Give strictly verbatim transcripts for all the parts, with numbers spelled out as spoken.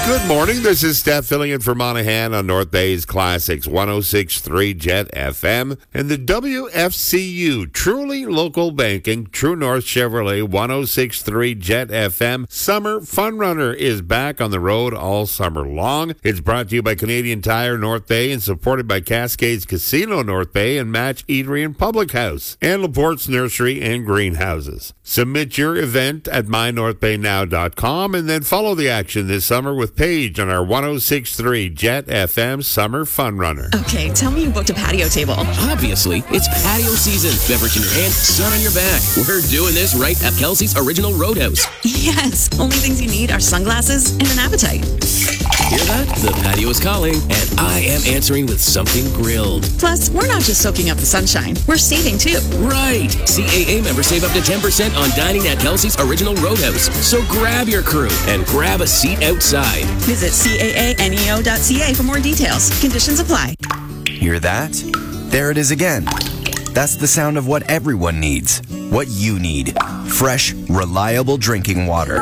Good morning. This is Steph filling in for Monahan on North Bay's Classics one oh six point three Jet F M and the W F C U Truly Local Banking True North Chevrolet one oh six point three Jet F M Summer Fun Runner is back on the road all summer long. It's brought to you by Canadian Tire North Bay and supported by Cascades Casino North Bay and Match Eatery and Public House and Laporte's Nursery and Greenhouses. Submit your event at my north bay now dot com and then follow the action this summer with Paige on our one oh six point three Jet F M Summer Fun Runner. Okay, tell me you booked a patio table. Obviously, it's patio season. Beverage in your hand, sun on your back. We're doing this right at Kelsey's Original Roadhouse. Yes, only things you need are sunglasses and an appetite. Hear that? The patio is calling, and I am answering with something grilled. Plus, we're not just soaking up the sunshine, we're saving too. Right! C A A members save up to ten percent on dining at Kelsey's Original Roadhouse. So grab your crew and grab a seat outside. Visit C A A N E O dot C A for more details. Conditions apply. Hear that? There it is again. That's the sound of what everyone needs. What you need. Fresh, reliable drinking water.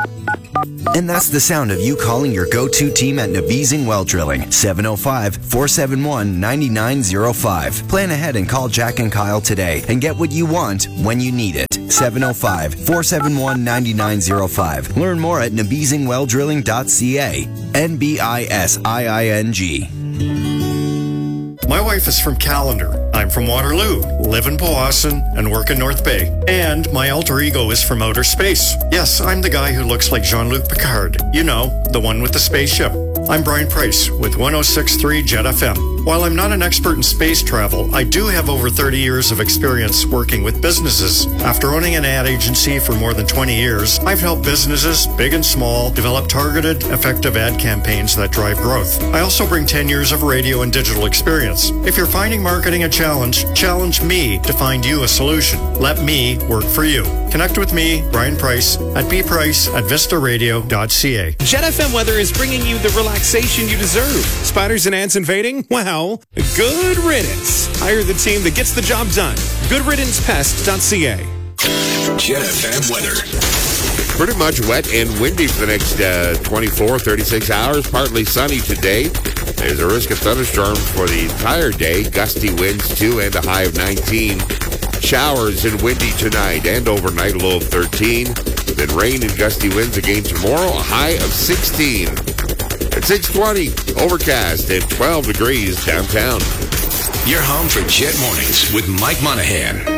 And that's the sound of you calling your go-to team at Nabizing Well Drilling. seven oh five, four seven one, nine nine oh five. Plan ahead and call Jack and Kyle today and get what you want when you need it. seven oh five, four seven one, nine nine oh five. Learn more at nabizing well drilling dot C A. N B I S I I N G. My wife is from Callander. I'm from Waterloo, live in Powassan, and work in North Bay. And my alter ego is from outer space. Yes, I'm the guy who looks like Jean-Luc Picard. You know, the one with the spaceship. I'm Brian Price with one oh six point three Jet F M. While I'm not an expert in space travel, I do have over thirty years of experience working with businesses. After owning an ad agency for more than twenty years, I've helped businesses, big and small, develop targeted, effective ad campaigns that drive growth. I also bring ten years of radio and digital experience. If you're finding marketing a challenge, challenge me to find you a solution. Let me work for you. Connect with me, Brian Price, at bprice at vista radio dot c a. Jet F M weather is bringing you the relaxation you deserve. Spiders and ants invading? Well, good riddance. Hire the team that gets the job done. good riddance pest dot c a. Jet F M weather. Pretty much wet and windy for the next uh, twenty-four, thirty-six hours. Partly sunny today. There's a risk of thunderstorms for the entire day. Gusty winds, too, and a high of nineteen. Showers and windy tonight and overnight, a low of thirteen. Then rain and gusty winds again tomorrow, a high of sixteen. At six twenty, overcast and twelve degrees downtown. You're home for Jet Mornings with Mike Monahan.